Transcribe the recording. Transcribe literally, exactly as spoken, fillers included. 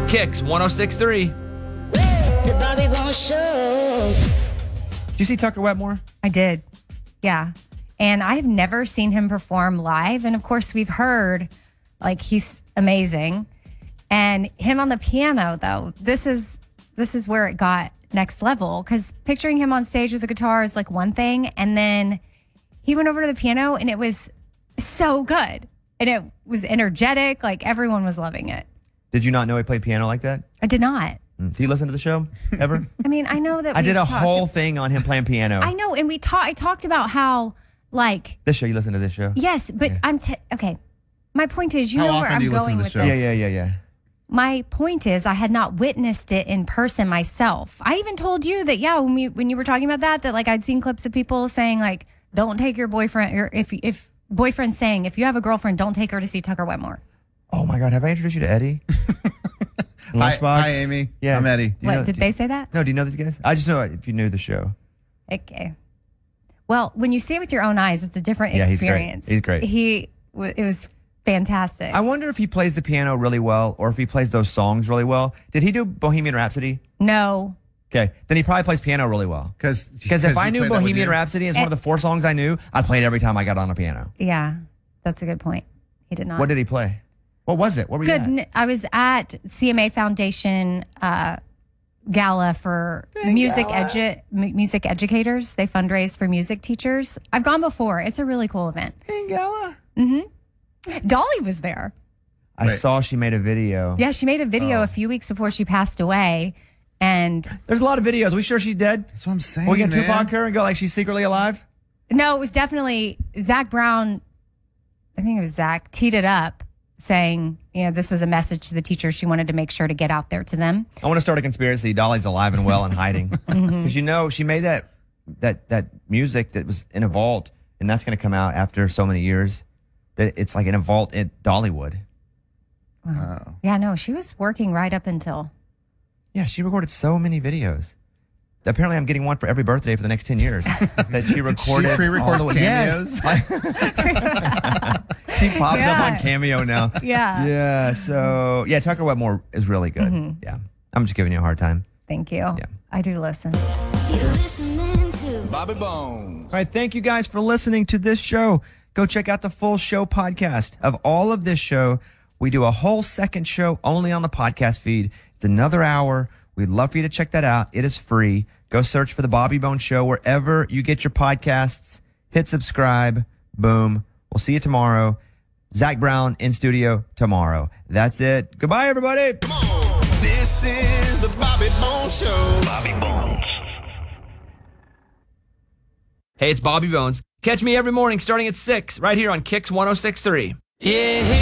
Kicks one oh six point three. The Bobby Bones Show. Did you see Tucker Wetmore? I did. Yeah. And I've never seen him perform live. And of course, we've heard like he's amazing. And him on the piano, though, this is this is where it got next level. Because picturing him on stage with a guitar is like one thing. And then he went over to the piano and it was so good. And it was energetic. Like everyone was loving it. Did you not know he played piano like that? I did not. Do you listen to the show ever? I mean, I know that I we did a talked- whole thing on him playing piano. I know. And we talked, I talked about how like, This show, you listen to this show? yes, but Yeah. I'm, t- okay. My point is, you How know where often I'm do you listen going to the with show? this. Yeah, yeah, yeah, yeah. My point is, I had not witnessed it in person myself. I even told you that, yeah, when we when you were talking about that, that like I'd seen clips of people saying like, don't take your boyfriend, or if if boyfriend saying, if you have a girlfriend, don't take her to see Tucker Wetmore. Oh my God, have I introduced you to Eddie? Hi, Lunchbox? hi, Amy. Yeah. I'm Eddie. Do you What, know- did do they you- say that? No, do you know these guys? I just know it if you knew the show. Okay. Well, when you see it with your own eyes, it's a different Yeah, he's great. experience. He's great. He, w- it was fantastic. I wonder if he plays the piano really well or if he plays those songs really well. Did he do Bohemian Rhapsody? no. Okay, then he probably plays piano really well. Because Because if I knew Bohemian Rhapsody is one of the four songs I knew, I'd play it every time I got on a piano. Yeah, that's a good point. He did not. What did he play? What was it? What were you Good. at? n- I was at C M A Foundation uh, gala for music edu- m- music educators. They fundraise for music teachers. I've gone before. It's a really cool event. In Gala? Dolly was there. I Wait. saw she made a video. Yeah, she made a Oh. video a few weeks before she passed away, and There's a lot of videos. we sure she's dead? That's what I'm saying, we can man. Tupac her and go like she's secretly alive? no, it was definitely Zach Brown. I think it was Zach teed it up, saying, you know, this was a message to the teachers. She wanted to make sure to get out there to them. I want to start a conspiracy. Dolly's alive and well and hiding. Because you know, she made that that that music that was in a vault, and that's going to come out after so many years. That it's like in a vault at Dollywood. Oh. Yeah, no, she was working right up until. Yeah, she recorded so many videos. Apparently, I'm getting one for every birthday for the next ten years. That she recorded. She pre-records all the way- cameos? Yes. She pops up on Yeah. Cameo now. Yeah. Yeah. So yeah, Tucker Wetmore is really good. Yeah. I'm just giving you a hard time. Thank you. Yeah. I do listen. You're listening to Bobby Bones. All right, thank you guys for listening to this show. Go check out the full show podcast of all of this show. We do a whole second show only on the podcast feed. It's another hour. We'd love for you to check that out. It is free. Go search for the Bobby Bones Show wherever you get your podcasts. Hit subscribe. Boom. We'll see you tomorrow. Zach Brown in studio tomorrow. That's it. Goodbye, everybody. This is the Bobby Bones Show. Bobby Bones. Hey, it's Bobby Bones. Catch me every morning starting at six right here on Kicks one oh six point three. Yeah.